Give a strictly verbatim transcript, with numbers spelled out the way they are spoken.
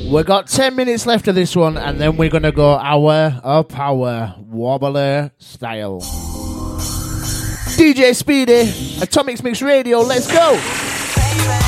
We got ten minutes left of this one, and then we're gonna go hour of power, wobbler style. D J Speedy, Atomics Mix Radio, let's go!